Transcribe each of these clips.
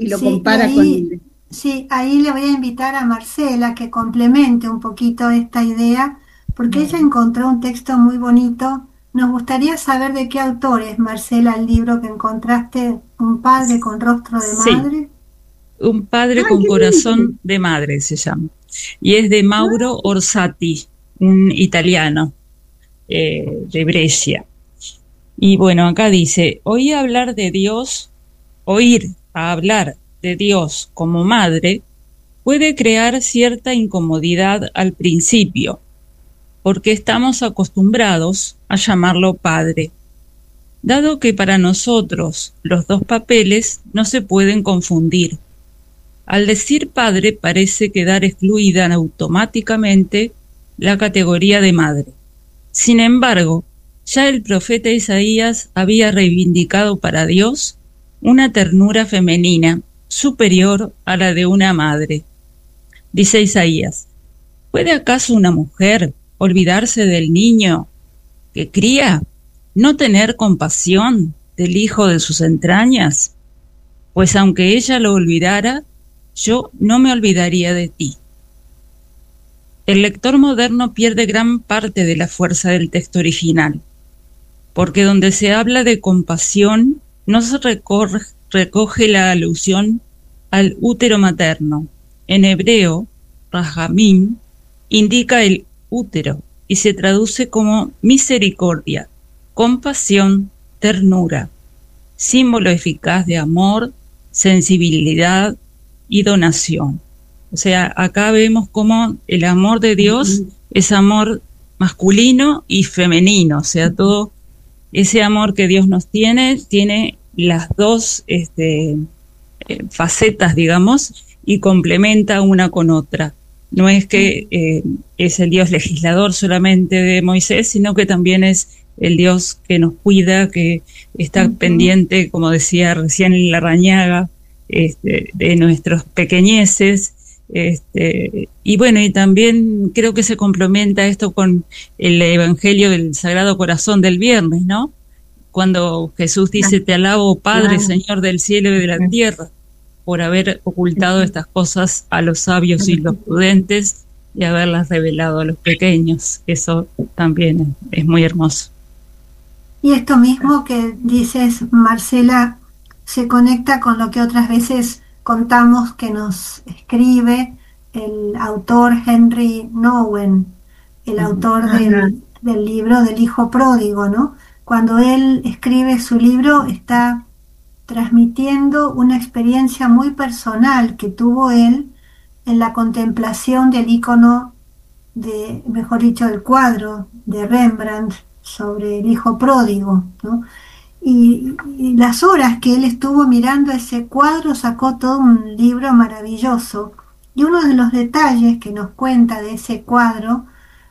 y lo Sí, y compara con ahí, el... sí, ahí le voy a invitar a Marcela que complemente un poquito esta idea, porque ella Bueno, encontró un texto muy bonito. Nos gustaría saber de qué autor es, Marcela, el libro que encontraste, Un padre con rostro de sí, madre. Un padre ¡Ay, con qué lindo! corazón de madre se llama. Y es de Mauro Orsatti, un italiano de Brescia. Y bueno, acá dice, oír a hablar de Dios como madre puede crear cierta incomodidad al principio, porque estamos acostumbrados a llamarlo padre, dado que para nosotros los dos papeles no se pueden confundir. Al decir padre parece quedar excluida automáticamente la categoría de madre. Sin embargo, ya el profeta Isaías había reivindicado para Dios una ternura femenina superior a la de una madre. Dice Isaías, ¿puede acaso una mujer olvidarse del niño que cría? ¿No tener compasión del hijo de sus entrañas? Pues aunque ella lo olvidara, yo no me olvidaría de ti. El lector moderno pierde gran parte de la fuerza del texto original, porque donde se habla de compasión no se recoge la alusión al útero materno. En hebreo, rahamim indica el útero y se traduce como misericordia, compasión, ternura, símbolo eficaz de amor, sensibilidad y donación. O sea, acá vemos cómo el amor de Dios es amor masculino y femenino, o sea, todo ese amor que Dios nos tiene las dos facetas, digamos, y complementa una con otra. No es que es el Dios legislador solamente de Moisés, sino que también es el Dios que nos cuida, que está pendiente, como decía recién Larrañaga, de nuestros pequeñeces. Y bueno, y también creo que se complementa esto con el Evangelio del Sagrado Corazón del viernes, ¿no? Cuando Jesús dice, te alabo, Padre, Señor del cielo y de la tierra, por haber ocultado estas cosas a los sabios y los prudentes y haberlas revelado a los pequeños. Eso también es muy hermoso. Y esto mismo que dices, Marcela, se conecta con lo que otras veces contamos que nos escribe el autor Henry Nouwen, el autor del libro del Hijo Pródigo, ¿no? Cuando él escribe su libro está transmitiendo una experiencia muy personal que tuvo él en la contemplación del icono de, mejor dicho, del cuadro de Rembrandt sobre el hijo pródigo, ¿no? Y las horas que él estuvo mirando ese cuadro sacó todo un libro maravilloso. Y uno de los detalles que nos cuenta de ese cuadro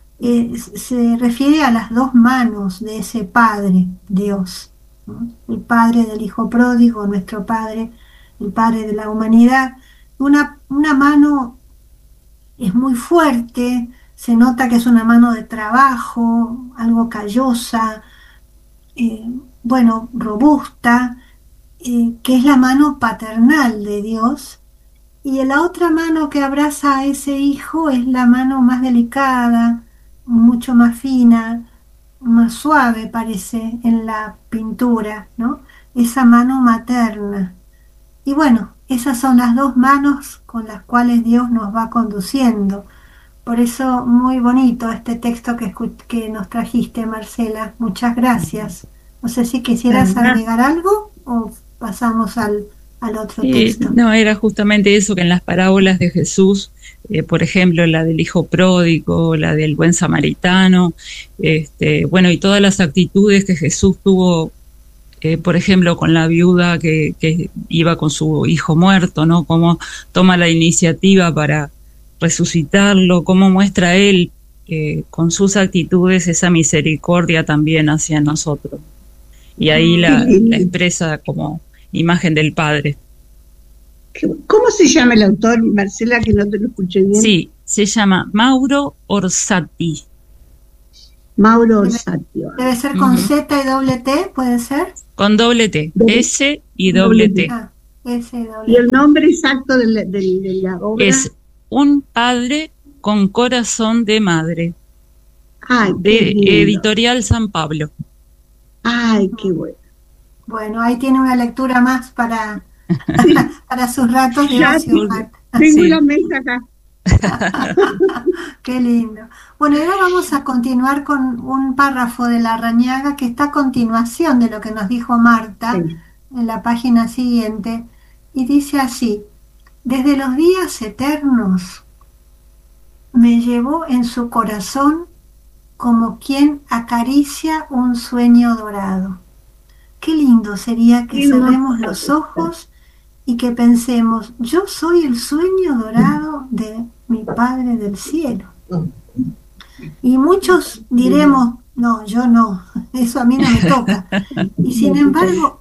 se refiere a las dos manos de ese Padre, Dios, ¿no? El Padre del Hijo Pródigo, nuestro Padre, el Padre de la humanidad. Una mano es muy fuerte, se nota que es una mano de trabajo, algo callosa, eh, bueno, robusta, que es la mano paternal de Dios, y la otra mano que abraza a ese hijo es la mano más delicada, mucho más fina, más suave parece en la pintura, ¿no? Esa mano materna. Y bueno, esas son las dos manos con las cuales Dios nos va conduciendo. Por eso muy bonito este texto que nos trajiste, Marcela. Muchas gracias. No sé si quisieras agregar algo o pasamos al otro texto. No, era justamente eso, que en las parábolas de Jesús, por ejemplo, la del hijo pródigo, la del buen samaritano, bueno, y todas las actitudes que Jesús tuvo, por ejemplo, con la viuda que iba con su hijo muerto, ¿no? Cómo toma la iniciativa para resucitarlo, cómo muestra él con sus actitudes esa misericordia también hacia nosotros. Y ahí la expresa como imagen del Padre. ¿Cómo se llama el autor, Marcela, que no te lo escuché bien? Sí, se llama Mauro Orsatti. Mauro Orsatti. Debe ser con Z y doble T, ¿puede ser? Con doble T, S y doble T. Y el SWP. nombre exacto de la obra. Es Un padre con corazón de madre, Ay, qué de lindo. Editorial San Pablo. Ay, qué bueno. Bueno, ahí tiene una lectura más Sí, para sus ratos de ya ocio, Marta. tengo la Sí, mesa acá. Qué lindo. Bueno, y ahora vamos a continuar con un párrafo de Larrañaga que está a continuación de lo que nos dijo Marta Sí. en la página siguiente, y dice así: desde los días eternos me llevó en su corazón como quien acaricia un sueño dorado. Qué lindo sería que Qué hermoso. cerremos los ojos y que pensemos: yo soy el sueño dorado de mi Padre del cielo. Y muchos diremos: no, yo no, eso a mí no me toca. Y sin embargo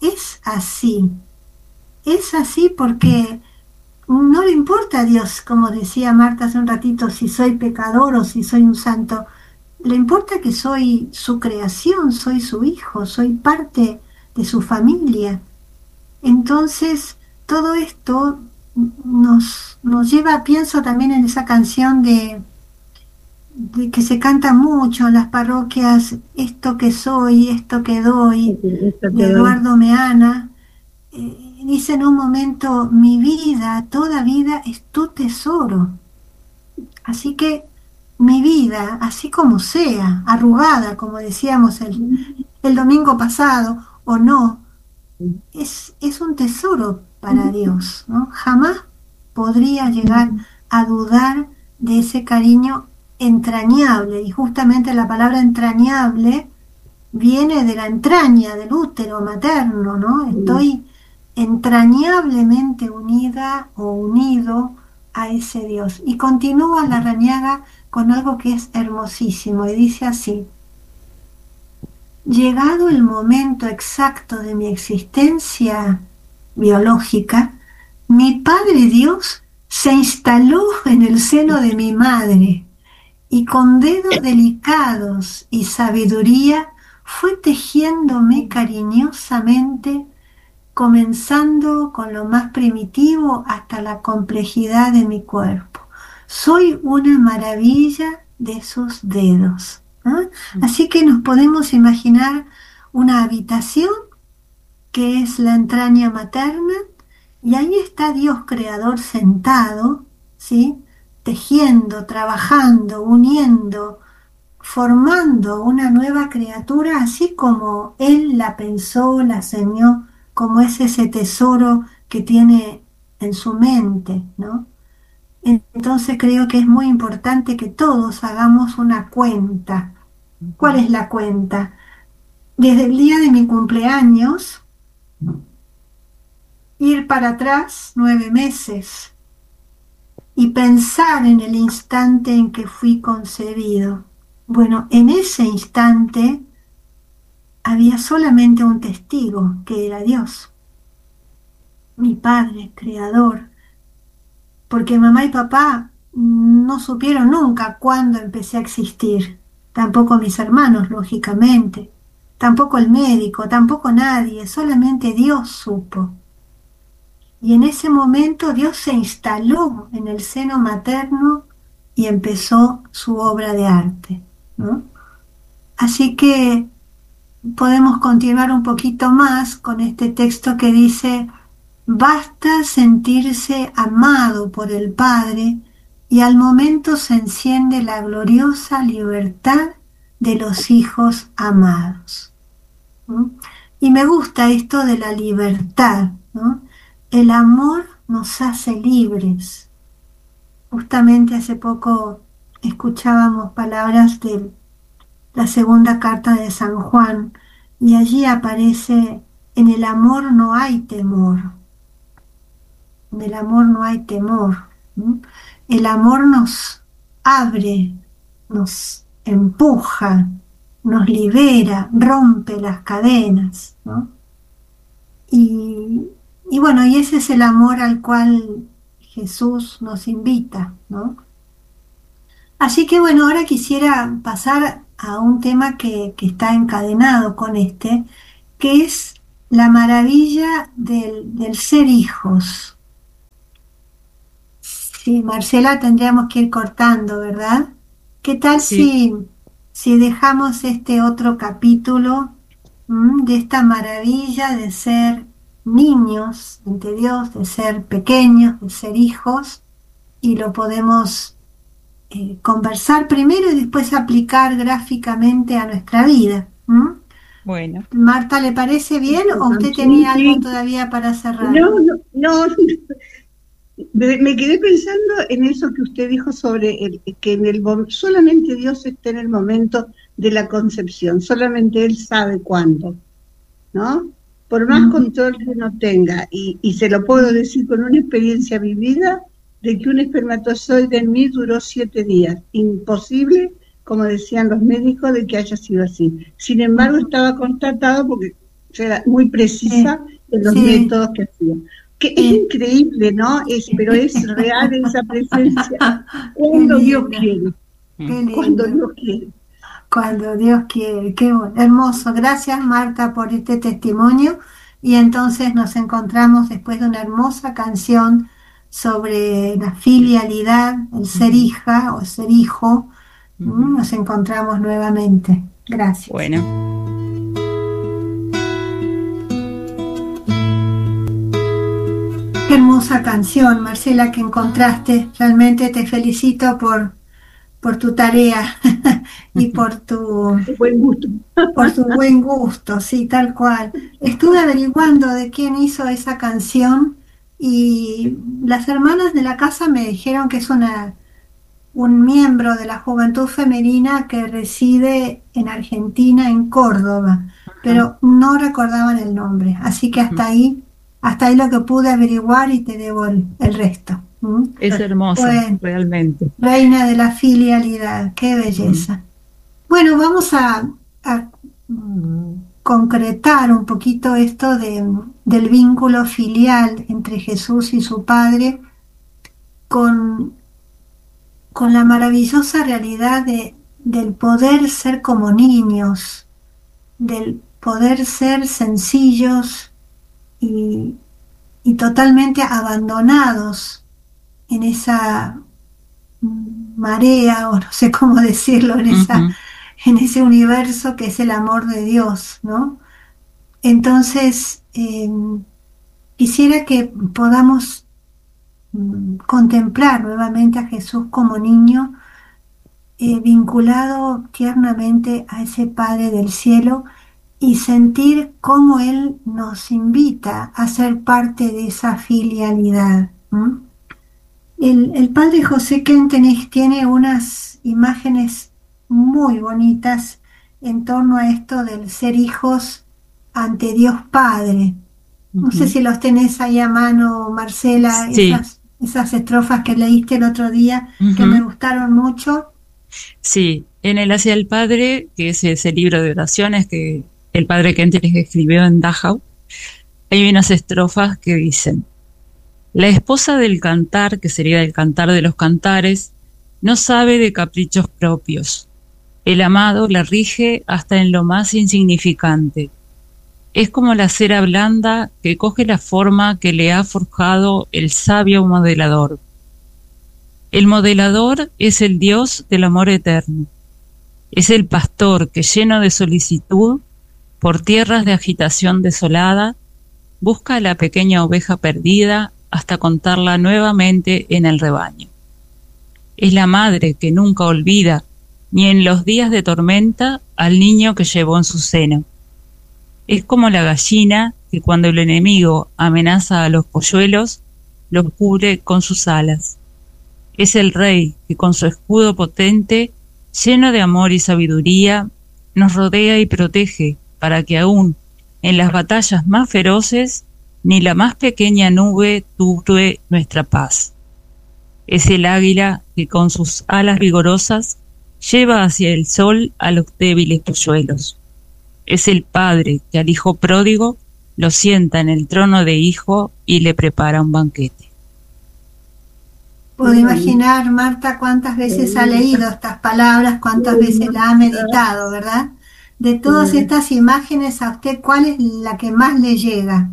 es así porque no le importa a Dios, como decía Marta hace un ratito, si soy pecador o si soy un santo. Le importa que soy su creación, soy su hijo, soy parte de su familia. Entonces, todo esto nos lleva, pienso también en esa canción de que se canta mucho en las parroquias: esto que soy, esto que doy, Esto de te doy. Eduardo Meana. Dice en un momento: mi vida, toda vida es tu tesoro. Así que mi vida, así como sea, arrugada, como decíamos el domingo pasado, o no, es un tesoro para Dios, ¿no? Jamás podría llegar a dudar de ese cariño entrañable, y justamente la palabra entrañable viene de la entraña, del útero materno, ¿no? Estoy entrañablemente unida o unido a ese Dios. Y continúa Larrañaga con algo que es hermosísimo, y dice así: llegado el momento exacto de mi existencia biológica, mi Padre Dios se instaló en el seno de mi madre y con dedos delicados y sabiduría fue tejiéndome cariñosamente, comenzando con lo más primitivo hasta la complejidad de mi cuerpo. Soy una maravilla de sus dedos, ¿ah? Así que nos podemos imaginar una habitación que es la entraña materna, y ahí está Dios creador sentado, ¿sí? Tejiendo, trabajando, uniendo, formando una nueva criatura, así como Él la pensó, la soñó, como es ese tesoro que tiene en su mente, ¿no? Entonces creo que es muy importante que todos hagamos una cuenta. ¿Cuál es la cuenta? Desde el día de mi cumpleaños, ir para atrás 9 meses y pensar en el instante en que fui concebido. Bueno, en ese instante había solamente un testigo, que era Dios, mi Padre, Creador, porque mamá y papá no supieron nunca cuándo empecé a existir, tampoco mis hermanos, lógicamente, tampoco el médico, tampoco nadie, solamente Dios supo. Y en ese momento Dios se instaló en el seno materno y empezó su obra de arte, ¿no? Así que podemos continuar un poquito más con este texto que dice: basta sentirse amado por el Padre y al momento se enciende la gloriosa libertad de los hijos amados. ¿No? Y me gusta esto de la libertad, ¿no? El amor nos hace libres. Justamente hace poco escuchábamos palabras de la segunda carta de San Juan, y allí aparece: en el amor no hay temor, en el amor no hay temor. ¿No? El amor nos abre, nos empuja, nos libera, rompe las cadenas, ¿no? Y, y bueno, y ese es el amor al cual Jesús nos invita, ¿no? Así que bueno, ahora quisiera pasar a un tema que está encadenado con este, que es la maravilla del ser hijos. Sí, Marcela, tendríamos que ir cortando, ¿verdad? ¿Qué tal Sí, si dejamos este otro capítulo de esta maravilla de ser niños ante Dios, de ser pequeños, de ser hijos, y lo podemos conversar primero y después aplicar gráficamente a nuestra vida? bueno. Marta, ¿le parece bien o usted Sí, tenía algo sí. todavía para cerrar? No, no, no, me quedé pensando en eso que usted dijo sobre que solamente Dios está en el momento de la concepción, solamente Él sabe cuándo, ¿no? Por más control que uno tenga, y se lo puedo decir con una experiencia vivida, de que un espermatozoide en mí duró 7 días. Imposible, como decían los médicos, de que haya sido así. Sin embargo, estaba constatado porque yo era muy Sí, precisa en los sí, métodos que hacía. Que es sí. increíble, ¿no? Pero es real esa presencia Qué cuando Dios lindo, quiere, qué cuando lindo. Dios quiere. Cuando Dios quiere, qué hermoso. Gracias, Marta, por este testimonio. Y entonces nos encontramos después de una hermosa canción sobre la filialidad, el ser hija o ser hijo. Ujú. Nos encontramos nuevamente. Gracias. Bueno, Qué hermosa canción, Marcela, que encontraste. Realmente te felicito por tu tarea y Buen gusto. por tu buen gusto, sí, tal cual. Estuve averiguando de quién hizo esa canción y las hermanas de la casa me dijeron que es un miembro de la juventud femenina que reside en Argentina, en Córdoba, ajá, pero no recordaban el nombre. Así que ujú. hasta ahí lo que pude averiguar y te debo el resto. Es hermosa, Bueno, realmente. reina de la filialidad, qué Ujú. belleza. Bueno, vamos a concretar un poquito esto del vínculo filial entre Jesús y su Padre con, con la maravillosa realidad del poder ser como niños, del poder ser sencillos y, y totalmente abandonados en esa marea, o no sé cómo decirlo, Ujú. en ese universo que es el amor de Dios, ¿no? Entonces, quisiera que podamos contemplar nuevamente a Jesús como niño, vinculado tiernamente a ese Padre del cielo y sentir cómo Él nos invita a ser parte de esa filialidad. El Padre José Kentenich tiene unas imágenes muy bonitas en torno a esto del ser hijos ante Dios Padre. No sé Ujú. si los tenés ahí a mano, Marcela, Sí, esas estrofas que leíste el otro día que me ujú. gustaron mucho. Sí, en el Hacia el Padre, que es ese libro de oraciones que el padre Kentenich escribió en Dachau, hay unas estrofas que dicen: la esposa del cantar, que sería el cantar de los cantares, no sabe de caprichos propios. El amado la rige hasta en lo más insignificante. Es como la cera blanda que coge la forma que le ha forjado el sabio modelador. El modelador es el Dios del amor eterno. Es el pastor que, lleno de solicitud, por tierras de agitación desolada, busca a la pequeña oveja perdida hasta contarla nuevamente en el rebaño. Es la madre que nunca olvida, ni en los días de tormenta, al niño que llevó en su seno. Es como la gallina que, cuando el enemigo amenaza a los polluelos, los cubre con sus alas. Es el rey que, con su escudo potente, lleno de amor y sabiduría, nos rodea y protege para que aún en las batallas más feroces ni la más pequeña nube turbe nuestra paz. Es el águila que, con sus alas vigorosas, lleva hacia el sol a los débiles polluelos. Es el padre que al hijo pródigo lo sienta en el trono de hijo y le prepara un banquete. Puedo imaginar, Marta, cuántas veces ha leído estas palabras, cuántas veces la ha meditado, ¿verdad? De todas estas imágenes, ¿a usted cuál es la que más le llega?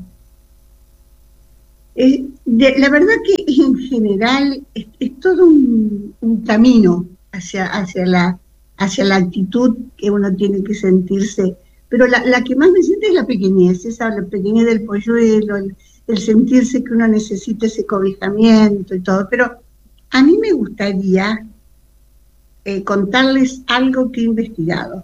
La verdad que en general es todo un camino hacia la actitud que uno tiene que sentirse, pero la que más me siente es la pequeñez del polluelo, el sentirse que uno necesita ese cobijamiento y todo, pero a mí me gustaría contarles algo que he investigado.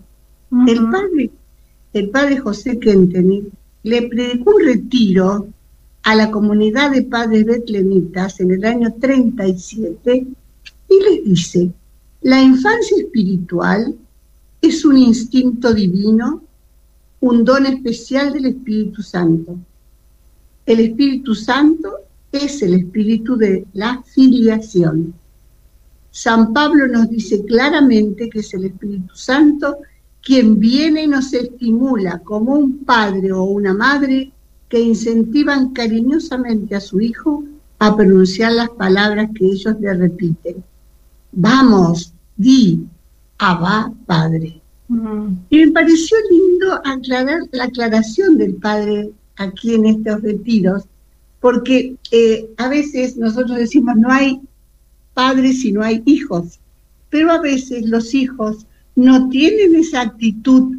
El padre José Kentenich le predicó un retiro a la comunidad de padres betlemitas en el año 37 y les dice: la infancia espiritual es un instinto divino, un don especial del Espíritu Santo. El Espíritu Santo es el espíritu de la filiación. San Pablo nos dice claramente que es el Espíritu Santo quien viene y nos estimula como un padre o una madre que incentivan cariñosamente a su hijo a pronunciar las palabras que ellos le repiten. Vamos, di, Abba, Padre. Y me pareció lindo aclarar la aclaración del Padre aquí en estos retiros, porque a veces nosotros decimos no hay padres si no hay hijos, pero a veces los hijos no tienen esa actitud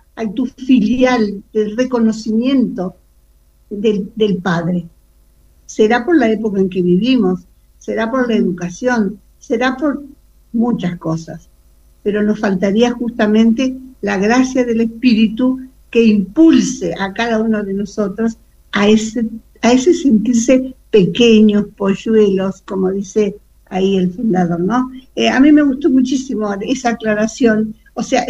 filial del reconocimiento del padre. Será por la época en que vivimos, será por la educación, será por muchas cosas, pero nos faltaría justamente la gracia del Espíritu que impulse a cada uno de nosotros a ese sentirse pequeños, polluelos, como dice ahí el fundador, ¿no? A mí me gustó muchísimo esa aclaración, o sea,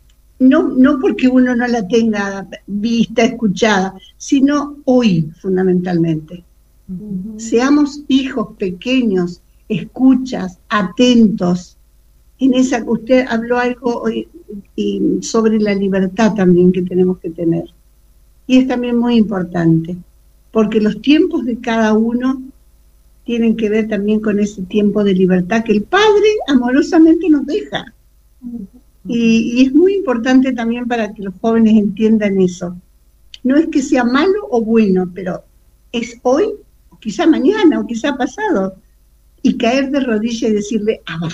no porque uno no la tenga vista, escuchada, sino hoy fundamentalmente. Seamos hijos pequeños, escuchas, atentos. En esa que usted habló algo sobre la libertad también que tenemos que tener. Y es también muy importante, porque los tiempos de cada uno tienen que ver también con ese tiempo de libertad que el Padre amorosamente nos deja. Y es muy importante también para que los jóvenes entiendan eso. No es que sea malo o bueno, pero es hoy, o quizá mañana, o quizá pasado, y caer de rodillas y decirle, Abba.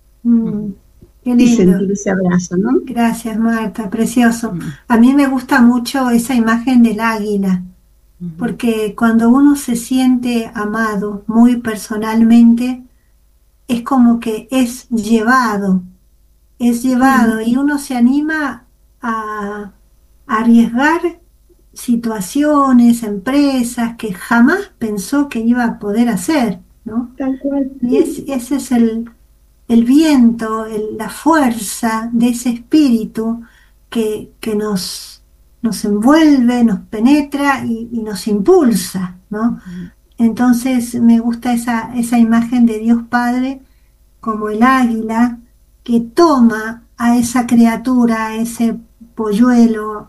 Qué lindo. Y sentir ese abrazo, ¿no? Gracias, Marta, precioso. A mí me gusta mucho esa imagen del águila, porque cuando uno se siente amado muy personalmente, es como que es llevado y uno se anima a arriesgar situaciones, empresas que jamás pensó que iba a poder hacer, ¿no? Tal cual. Y ese es el viento, la fuerza de ese espíritu que nos envuelve, nos penetra y nos impulsa, ¿no? Entonces me gusta esa imagen de Dios Padre como el águila que toma a esa criatura, a ese polluelo,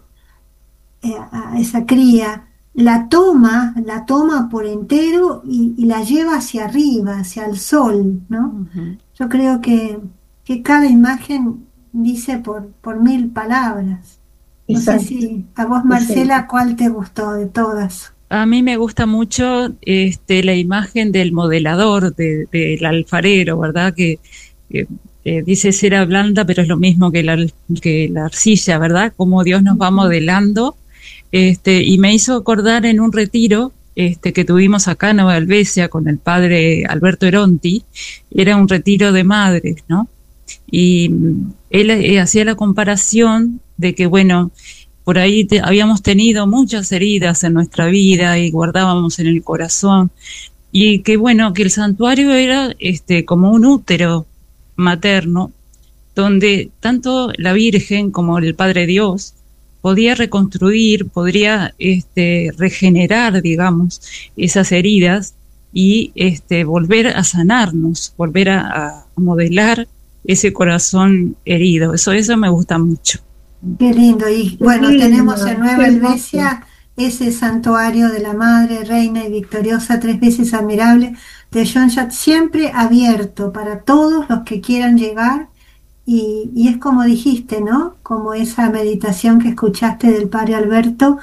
a esa cría, la toma por entero y la lleva hacia arriba, hacia el sol, ¿no? Yo creo que cada imagen dice por 1000 palabras. No sé si a vos, Marcela, ¿cuál te gustó de todas? A mí me gusta mucho la imagen del modelador, del alfarero, ¿verdad? Que dice cera blanda, pero es lo mismo que la arcilla, ¿verdad? Cómo Dios nos va modelando. Y me hizo acordar en un retiro que tuvimos acá en Nueva Helvecia con el padre Alberto Eronti. Era un retiro de madres, ¿no? Y él hacía la comparación de que, bueno, por ahí habíamos tenido muchas heridas en nuestra vida y guardábamos en el corazón, y que, bueno, que el santuario era como un útero materno, donde tanto la Virgen como el Padre Dios podía reconstruir, podría regenerar, digamos, esas heridas y volver a sanarnos, volver a modelar ese corazón herido. Eso me gusta mucho. Qué lindo. Y bueno, tenemos en Nueva Helvecia ese santuario de la Madre, Reina y Victoriosa, 3 veces admirable, de Schoenstatt, siempre abierto para todos los que quieran llegar y es como dijiste, ¿no? Como esa meditación que escuchaste del Padre Alberto,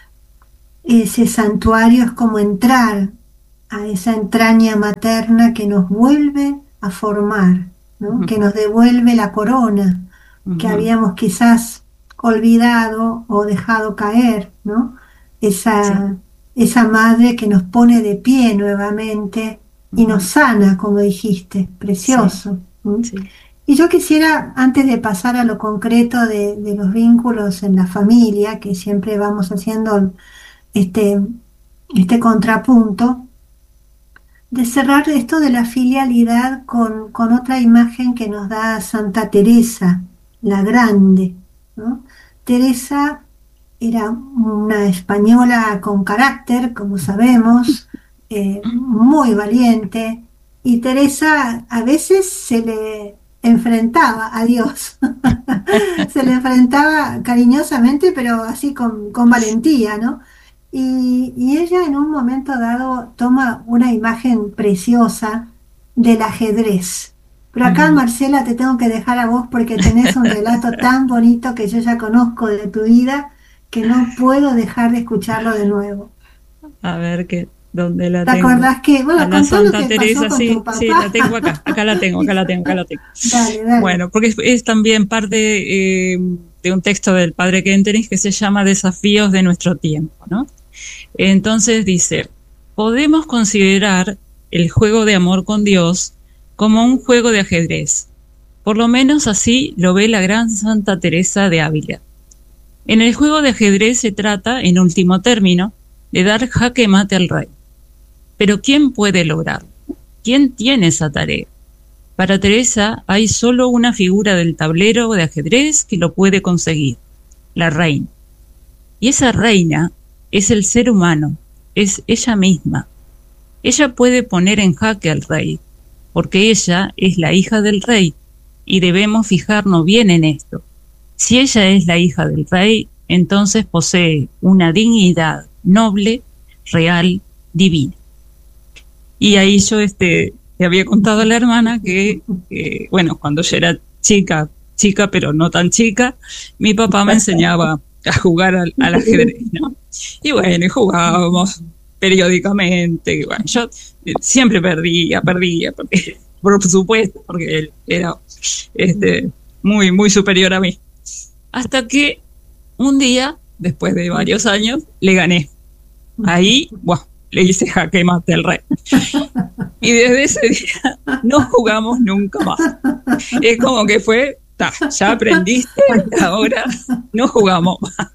ese santuario es como entrar a esa entraña materna que nos vuelve a formar, ¿no? Que nos devuelve la corona que habíamos quizás olvidado o dejado caer, ¿no? Esa madre que nos pone de pie nuevamente y nos sana, como dijiste, precioso. Sí. Y yo quisiera, antes de pasar a lo concreto de los vínculos en la familia, que siempre vamos haciendo este contrapunto, de cerrar esto de la filialidad con otra imagen que nos da Santa Teresa, la Grande, ¿no? Teresa era una española con carácter, como sabemos, muy valiente, y Teresa a veces se le enfrentaba a Dios, se le enfrentaba cariñosamente, pero así con valentía, ¿no? Y ella en un momento dado toma una imagen preciosa del ajedrez. Pero acá, Marcela, te tengo que dejar a vos porque tenés un relato tan bonito que yo ya conozco de tu vida que no puedo dejar de escucharlo de nuevo. A ver, ¿dónde la tengo? ¿Te acordás que, bueno, a la con Santa todo lo que Teresa, pasó con tu papá? sí, la tengo acá la tengo. Dale. Bueno, porque es también parte de un texto del padre Kentenich que se llama Desafíos de nuestro tiempo, ¿no? Entonces dice, podemos considerar el juego de amor con Dios como un juego de ajedrez. Por lo menos así lo ve la gran Santa Teresa de Ávila. En el juego de ajedrez se trata, en último término, de dar jaque mate al rey. Pero ¿quién puede lograrlo? ¿Quién tiene esa tarea? Para Teresa hay solo una figura del tablero de ajedrez que lo puede conseguir, la reina. Y esa reina es el ser humano, es ella misma. Ella puede poner en jaque al rey, porque ella es la hija del rey, y debemos fijarnos bien en esto. Si ella es la hija del rey, entonces posee una dignidad noble, real, divina. Y ahí yo le había contado a la hermana que, bueno, cuando yo era chica, pero no tan chica, mi papá me enseñaba a jugar al ajedrez, ¿no? Y bueno, jugábamos periódicamente, y bueno, yo siempre perdía, por supuesto, porque él era muy, muy superior a mí. Hasta que un día, después de varios años, le gané. Ahí, bueno, le hice jaque mate al rey. Y desde ese día no jugamos nunca más. Es como que fue, ya aprendiste, ahora no jugamos más.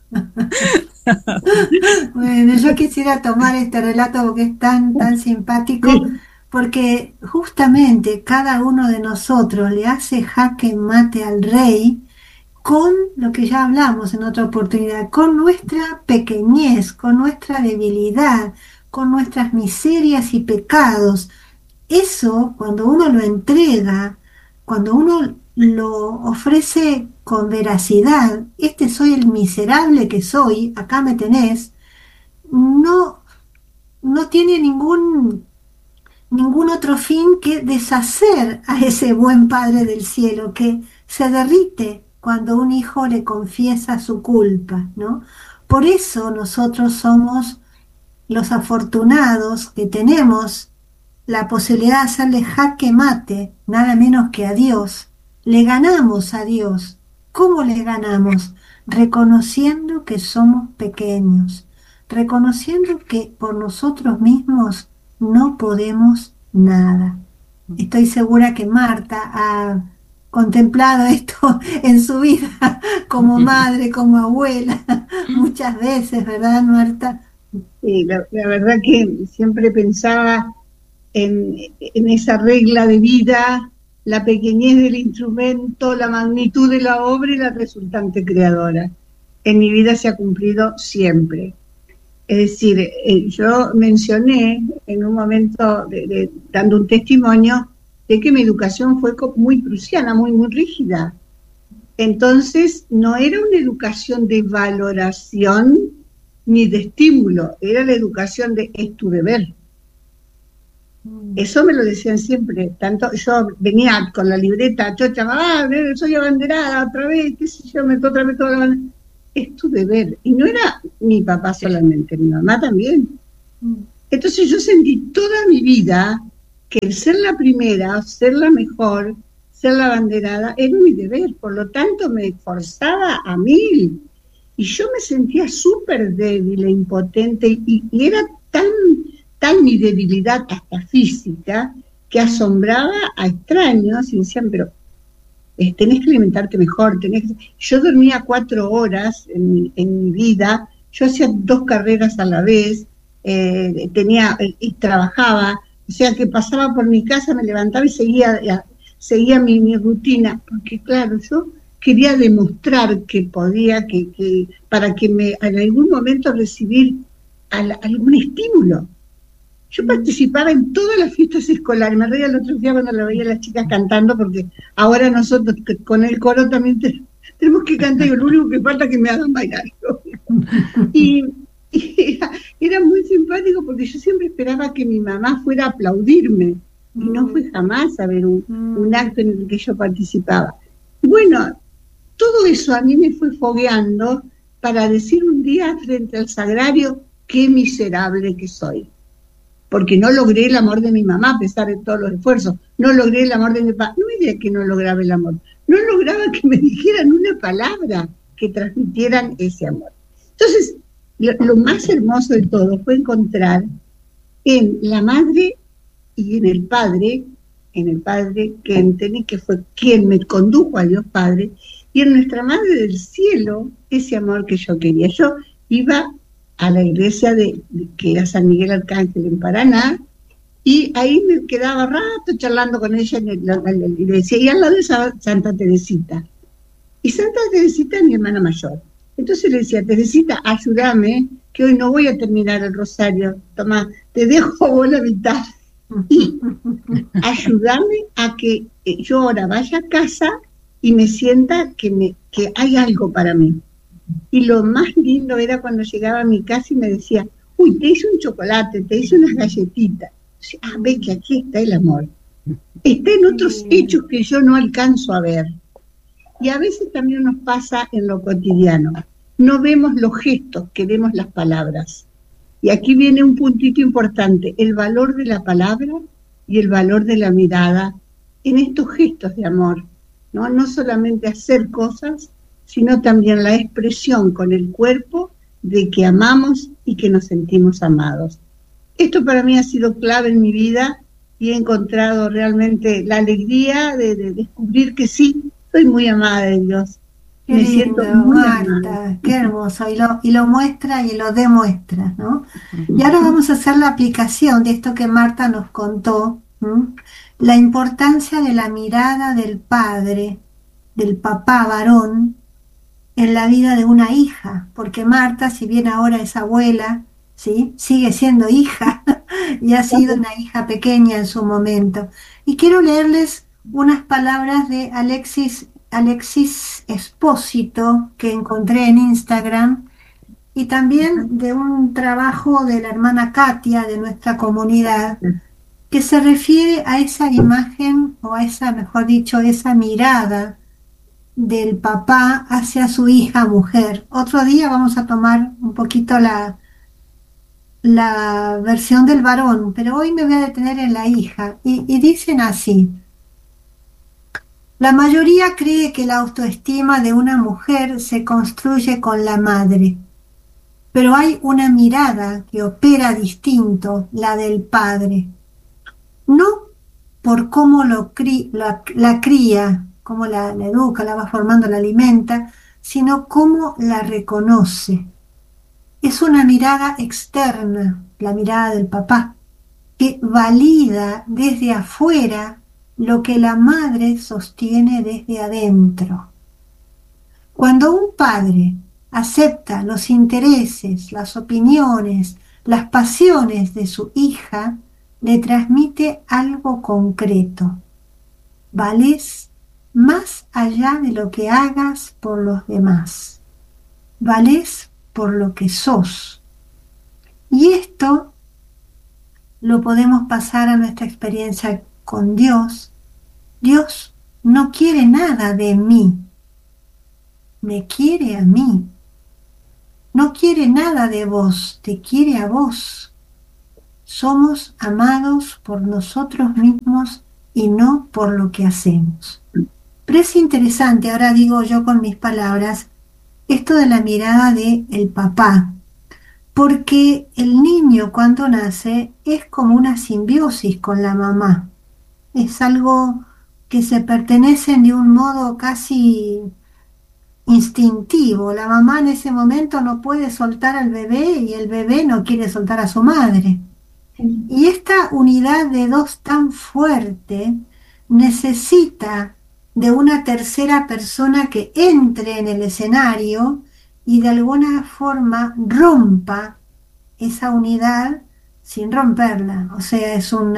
Bueno, yo quisiera tomar este relato porque es tan simpático, porque justamente cada uno de nosotros le hace jaque mate al rey con lo que ya hablamos en otra oportunidad, con nuestra pequeñez, con nuestra debilidad, con nuestras miserias y pecados. Eso, cuando uno lo entrega, cuando uno lo ofrece con veracidad, soy el miserable que soy, acá me tenés, no tiene ningún otro fin que deshacer a ese buen Padre del cielo que se derrite cuando un hijo le confiesa su culpa, ¿no? Por eso nosotros somos los afortunados que tenemos la posibilidad de hacerle jaque mate, nada menos que a Dios. Le ganamos a Dios. ¿Cómo le ganamos? Reconociendo que somos pequeños, reconociendo que por nosotros mismos no podemos nada. Estoy segura que Marta ha contemplado esto en su vida como madre, como abuela, muchas veces, ¿verdad, Marta? Sí, la verdad que siempre pensaba en esa regla de vida, la pequeñez del instrumento, la magnitud de la obra y la resultante creadora. En mi vida se ha cumplido siempre. Es decir, yo mencioné en un momento, dando un testimonio, de que mi educación fue muy prusiana, muy, muy rígida. Entonces, no era una educación de valoración ni de estímulo, era la educación de es tu deber. Eso me lo decían siempre, tanto yo venía con la libreta, chocha, soy abanderada otra vez, qué sé yo, meto otra vez toda la bandera. Es tu deber. Y no era mi papá solamente, mi mamá también. Entonces yo sentí toda mi vida que el ser la primera, ser la mejor, ser la abanderada, era mi deber. Por lo tanto, me esforzaba a mil. Y yo me sentía súper débil e impotente. Y era tan mi debilidad, hasta física, que asombraba a extraños y decían, pero tenés que alimentarte mejor. Yo dormía 4 horas en mi vida, yo hacía 2 carreras a la vez, y trabajaba, o sea que pasaba por mi casa, me levantaba y seguía mi rutina, porque claro, yo quería demostrar que podía, para que en algún momento recibir algún estímulo. Yo participaba en todas las fiestas escolares, me reía el otro día cuando lo veía a las chicas cantando, porque ahora nosotros con el coro también tenemos que cantar, y lo único que falta es que me hagan bailar. Y era muy simpático porque yo siempre esperaba que mi mamá fuera a aplaudirme, y no fue jamás a ver un acto en el que yo participaba. Bueno, todo eso a mí me fue fogueando para decir un día frente al sagrario, qué miserable que soy. Porque no logré el amor de mi mamá a pesar de todos los esfuerzos, no logré el amor de mi papá, no era que no lograba el amor, no lograba que me dijeran una palabra que transmitieran ese amor. Entonces, lo más hermoso de todo fue encontrar en la madre y en el padre que entendí que fue quien me condujo a Dios Padre, y en nuestra Madre del Cielo, ese amor que yo quería. Yo iba a la iglesia que era San Miguel Arcángel en Paraná, y ahí me quedaba rato charlando con ella, y le decía, y al lado de Santa Teresita. Y Santa Teresita es mi hermana mayor. Entonces le decía, Teresita, ayúdame, que hoy no voy a terminar el rosario. Tomá, te dejo vos la mitad. Y ayúdame a que yo ahora vaya a casa y me sienta que hay algo para mí. Y lo más lindo era cuando llegaba a mi casa y me decía, uy, te hice un chocolate, te hice unas galletitas. Ve que aquí está el amor. Está en otros hechos que yo no alcanzo a ver. Y a veces también nos pasa en lo cotidiano. No vemos los gestos, queremos las palabras. Y aquí viene un puntito importante, el valor de la palabra y el valor de la mirada en estos gestos de amor. No solamente hacer cosas, sino también la expresión con el cuerpo de que amamos y que nos sentimos amados. Esto para mí ha sido clave en mi vida y he encontrado realmente la alegría de descubrir que sí, soy muy amada de Dios. Qué me lindo, siento muy Marta, amada. Qué hermoso, y lo muestra y lo demuestra, ¿no? Y ahora vamos a hacer la aplicación de esto que Marta nos contó, la importancia de la mirada del padre, del papá varón, en la vida de una hija, porque Marta, si bien ahora es abuela, ¿sí?, sigue siendo hija y ha sido una hija pequeña en su momento. Y quiero leerles unas palabras de Alexis Espósito que encontré en Instagram, y también de un trabajo de la hermana Katia de nuestra comunidad, que se refiere a esa imagen, o a esa, mejor dicho, esa mirada del papá hacia su hija mujer. Otro día vamos a tomar un poquito la versión del varón, pero hoy me voy a detener en la hija. Y dicen así: la mayoría cree que la autoestima de una mujer se construye con la madre, pero hay una mirada que opera distinto, la del padre. No por cómo la cría, cómo la educa, la va formando, la alimenta, sino cómo la reconoce. Es una mirada externa, la mirada del papá, que valida desde afuera lo que la madre sostiene desde adentro. Cuando un padre acepta los intereses, las opiniones, las pasiones de su hija, le transmite algo concreto. Valés más allá de lo que hagas por los demás. Valés por lo que sos. Y esto lo podemos pasar a nuestra experiencia con Dios. Dios no quiere nada de mí, me quiere a mí. No quiere nada de vos, te quiere a vos. Somos amados por nosotros mismos y no por lo que hacemos. Pero es interesante, ahora digo yo con mis palabras, esto de la mirada de el papá, porque el niño cuando nace es como una simbiosis con la mamá. Es algo que se pertenecen de un modo casi instintivo. La mamá en ese momento no puede soltar al bebé y el bebé no quiere soltar a su madre. Y esta unidad de dos tan fuerte necesita de una tercera persona que entre en el escenario y de alguna forma rompa esa unidad sin romperla. O sea, es un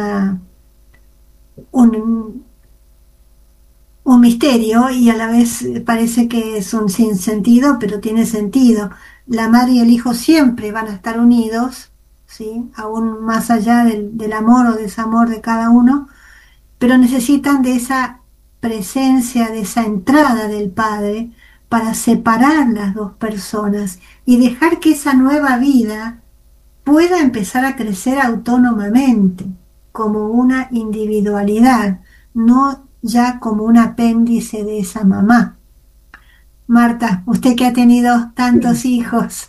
misterio y a la vez parece que es un sinsentido, pero tiene sentido. La madre y el hijo siempre van a estar unidos, ¿sí? Aún más allá del amor o desamor de cada uno, pero necesitan de esa presencia, de esa entrada del Padre para separar las dos personas y dejar que esa nueva vida pueda empezar a crecer autónomamente, como una individualidad, no ya como un apéndice de esa mamá. Marta, usted que ha tenido tantos hijos.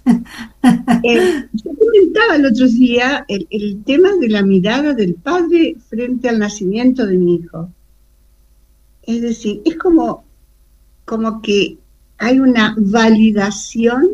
Yo comentaba el otro día el tema de la mirada del padre frente al nacimiento de mi hijo. Es decir, es como que hay una validación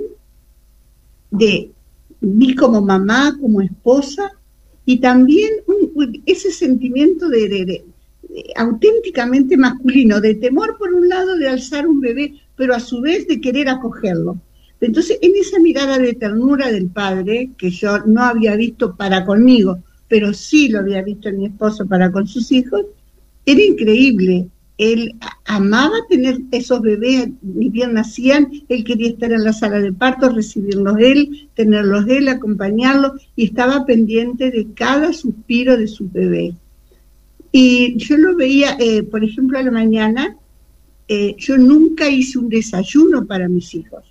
de mí como mamá, como esposa, y también ese sentimiento de auténticamente masculino, de temor por un lado de alzar un bebé, pero a su vez de querer acogerlo. Entonces, en esa mirada de ternura del padre, que yo no había visto para conmigo, pero sí lo había visto en mi esposo para con sus hijos, era increíble. Él amaba tener esos bebés, ni bien nacían, él quería estar en la sala de parto, recibirlos él, tenerlos él, acompañarlos, y estaba pendiente de cada suspiro de sus bebés. Y yo lo veía, por ejemplo, a la mañana, yo nunca hice un desayuno para mis hijos.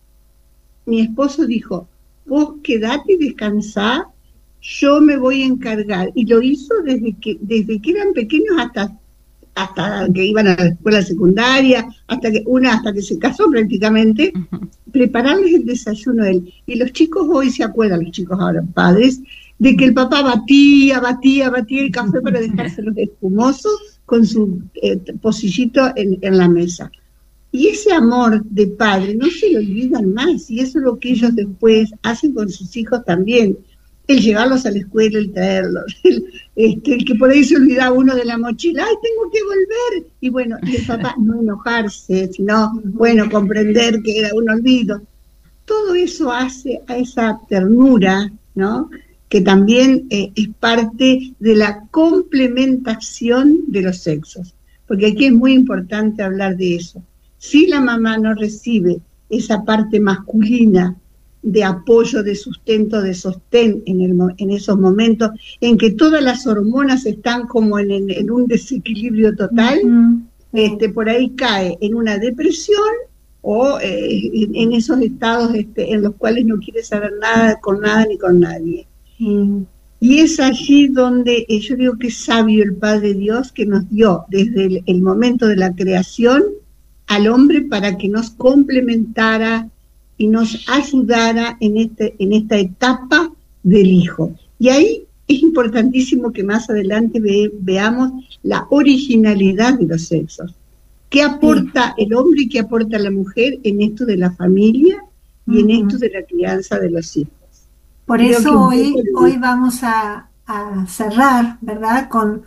Mi esposo dijo, vos quedate y descansá, yo me voy a encargar. Y lo hizo desde que eran pequeños hasta que iban a la escuela secundaria, hasta que se casó prácticamente, prepararles el desayuno a él. Y los chicos hoy se acuerdan, los chicos ahora padres, de que el papá batía el café para dejárselos espumosos con su pocillito en la mesa. Y ese amor de padre no se lo olvidan más, y eso es lo que ellos después hacen con sus hijos también. El llevarlos a la escuela, el traerlos, el que por ahí se olvidaba uno de la mochila, ¡ay, tengo que volver! Y bueno, y el papá no enojarse, sino, bueno, comprender que era un olvido. Todo eso hace a esa ternura, ¿no?, que también es parte de la complementación de los sexos. Porque aquí es muy importante hablar de eso. Si la mamá no recibe esa parte masculina de apoyo, de sustento, de sostén en esos momentos en que todas las hormonas están como en un desequilibrio total, por ahí cae en una depresión o en esos estados en los cuales no quiere saber nada ni con nadie. Y es allí donde yo digo que es sabio el Padre Dios, que nos dio desde el momento de la creación al hombre para que nos complementara y nos ayudara en esta etapa del hijo. Y ahí es importantísimo que más adelante veamos la originalidad de los sexos. ¿Qué aporta el hombre y qué aporta la mujer en esto de la familia y en esto de la crianza de los hijos? Por eso hoy vamos a cerrar, ¿verdad?, con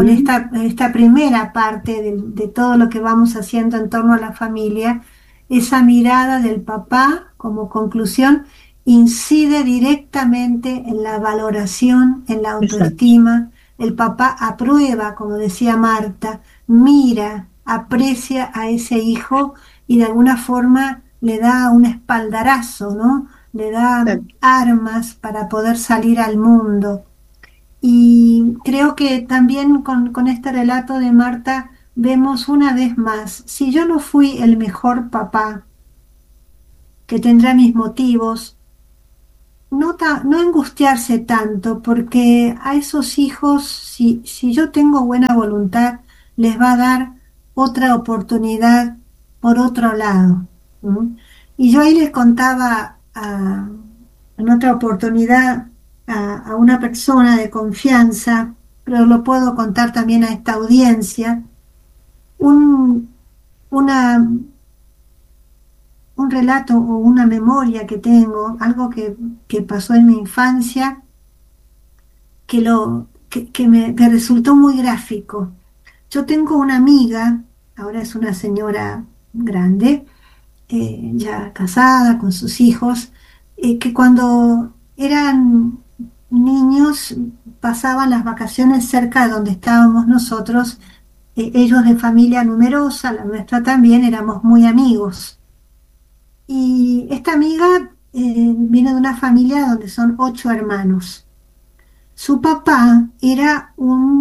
esta primera parte de todo lo que vamos haciendo en torno a la familia. Esa mirada del papá, como conclusión, incide directamente en la valoración, en la autoestima. Exacto. El papá aprueba, como decía Marta, mira, aprecia a ese hijo y de alguna forma le da un espaldarazo, ¿no?, le da armas para poder salir al mundo. Y creo que también con este relato de Marta vemos una vez más, si yo no fui el mejor papá, que tendrá mis motivos, no angustiarse tanto, porque a esos hijos, si yo tengo buena voluntad, les va a dar otra oportunidad por otro lado. ¿M? Y yo ahí les contaba en otra oportunidad a una persona de confianza, pero lo puedo contar también a esta audiencia, un, una, un relato o una memoria que tengo, algo que pasó en mi infancia, que resultó muy gráfico. Yo tengo una amiga, ahora es una señora grande, ya casada con sus hijos, que cuando eran niños pasaban las vacaciones cerca de donde estábamos nosotros, ellos de familia numerosa, la nuestra también, éramos muy amigos. Y esta amiga viene de una familia donde son 8 hermanos. Su papá era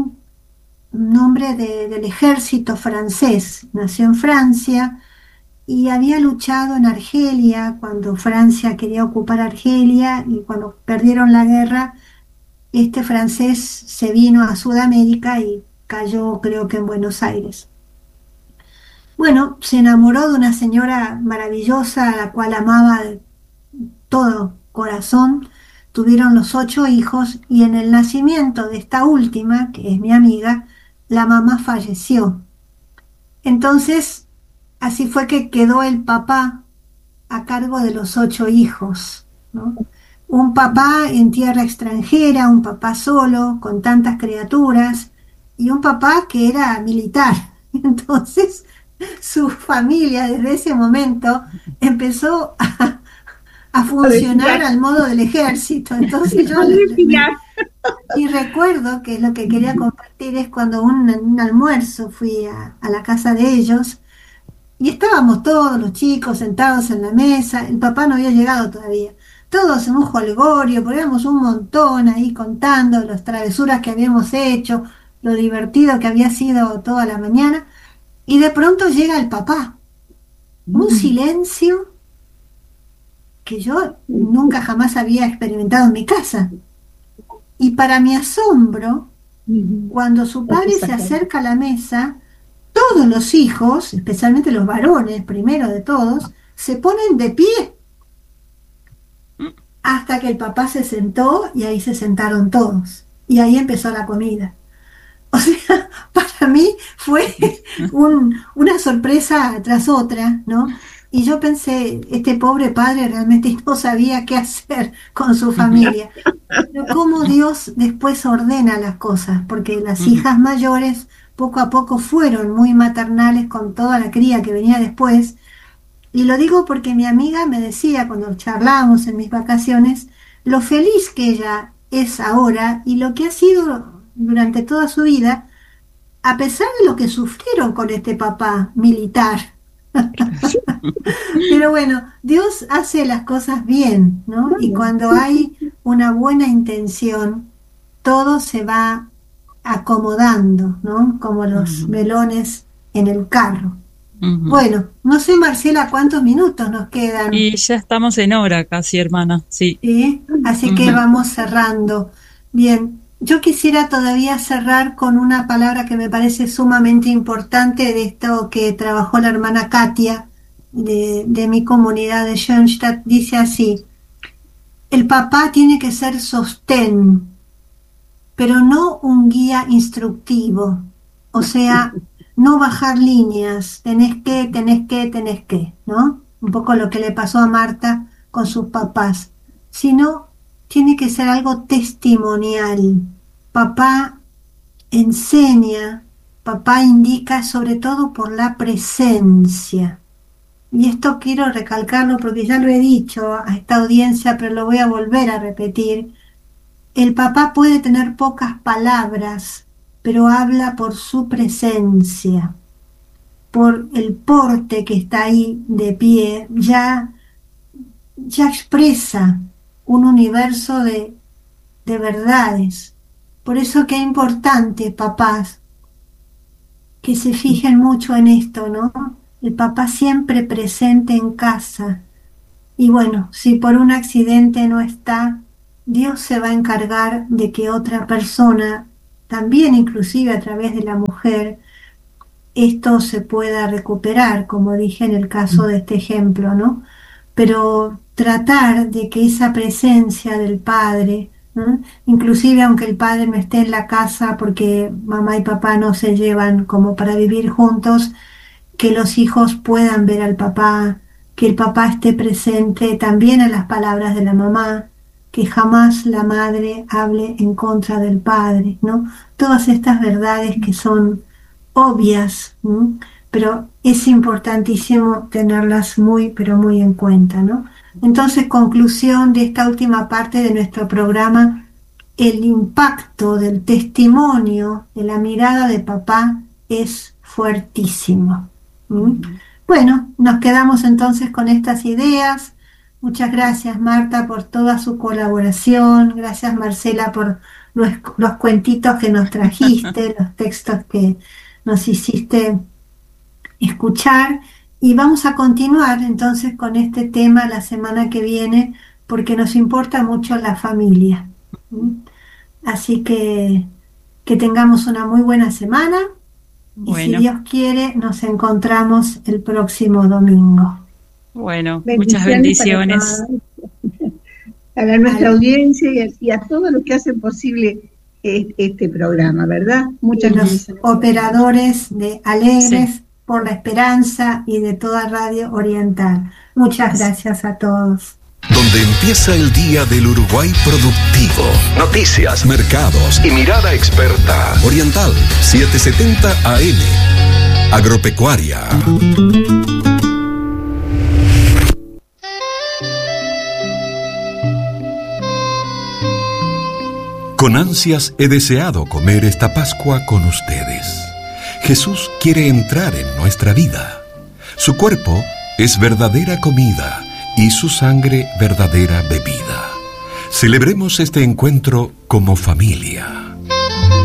un hombre del ejército francés, nació en Francia y había luchado en Argelia cuando Francia quería ocupar Argelia, y cuando perdieron la guerra, este francés se vino a Sudamérica y cayó, creo que en Buenos Aires. Bueno, se enamoró de una señora maravillosa a la cual amaba de todo corazón. Tuvieron los 8 hijos y en el nacimiento de esta última, que es mi amiga, la mamá falleció. Entonces, así fue que quedó el papá a cargo de los 8 hijos, ¿no? Un papá en tierra extranjera, un papá solo, con tantas criaturas, y un papá que era militar. Entonces, su familia desde ese momento empezó a funcionar al modo del ejército. Entonces y recuerdo que lo que quería compartir es cuando un almuerzo fui a la casa de ellos y estábamos todos los chicos sentados en la mesa, el papá no había llegado todavía, todos en un jolgorio, porque éramos un montón ahí contando las travesuras que habíamos hecho, lo divertido que había sido toda la mañana, y de pronto llega el papá, un silencio que yo nunca jamás había experimentado en mi casa. Y para mi asombro, cuando su padre se acerca a la mesa, todos los hijos, especialmente los varones, primero de todos, se ponen de pie hasta que el papá se sentó y ahí se sentaron todos. Y ahí empezó la comida. O sea, para mí fue una sorpresa tras otra, ¿no? Y yo pensé, este pobre padre realmente no sabía qué hacer con su familia. Pero cómo Dios después ordena las cosas, porque las hijas mayores poco a poco fueron muy maternales con toda la cría que venía después. Y lo digo porque mi amiga me decía cuando charlábamos en mis vacaciones lo feliz que ella es ahora y lo que ha sido durante toda su vida, a pesar de lo que sufrieron con este papá militar. Pero bueno, Dios hace las cosas bien, ¿no? Y cuando hay una buena intención, todo se va acomodando, ¿no? Como los velones en el carro. Bueno, no sé, Marcela, cuántos minutos nos quedan. Y ya estamos en hora casi, hermana, sí. ¿Sí? Así que vamos cerrando. Bien, yo quisiera todavía cerrar con una palabra que me parece sumamente importante de esto que trabajó la hermana Katia de mi comunidad de Schoenstatt. Dice así: el papá tiene que ser sostén, pero no un guía instructivo. O sea, no bajar líneas, tenés que, ¿no? Un poco lo que le pasó a Marta con sus papás, sino tiene que ser algo testimonial. Papá enseña, papá indica sobre todo por la presencia. Y esto quiero recalcarlo porque ya lo he dicho a esta audiencia, pero lo voy a volver a repetir. El papá puede tener pocas palabras, pero habla por su presencia, por el porte que está ahí de pie, ya expresa un universo de verdades, Por eso que es importante, papás, que se fijen mucho en esto, ¿no? El papá siempre presente en casa. Y bueno, si por un accidente no está, Dios se va a encargar de que otra persona, también inclusive a través de la mujer, esto se pueda recuperar, como dije en el caso de este ejemplo, ¿no? Pero tratar de que esa presencia del padre, ¿no? Inclusive aunque el padre no esté en la casa porque mamá y papá no se llevan como para vivir juntos, que los hijos puedan ver al papá, que el papá esté presente también en las palabras de la mamá, que jamás la madre hable en contra del padre, ¿no? Todas estas verdades que son obvias, ¿no? Pero es importantísimo tenerlas muy, pero muy en cuenta, ¿no? Entonces, conclusión de esta última parte de nuestro programa, el impacto del testimonio, de la mirada de papá es fuertísimo. Bueno, nos quedamos entonces con estas ideas. Muchas gracias, Marta, por toda su colaboración. Gracias, Marcela, por los cuentitos que nos trajiste, los textos que nos hiciste escuchar. Y vamos a continuar entonces con este tema la semana que viene, porque nos importa mucho la familia. Así que tengamos una muy buena semana. Y si Dios quiere, nos encontramos el próximo domingo. Bueno, muchas bendiciones. A nuestra audiencia y a todos los que hacen posible este programa, ¿verdad? Muchas gracias. Los operadores de Alegres por la Esperanza y de toda Radio Oriental. Muchas gracias a todos. Donde empieza el día del Uruguay productivo. Noticias, mercados y mirada experta. Oriental 770 AM. Agropecuaria. Con ansias he deseado comer esta Pascua con ustedes. Jesús quiere entrar en nuestra vida. Su cuerpo es verdadera comida y su sangre verdadera bebida. Celebremos este encuentro como familia.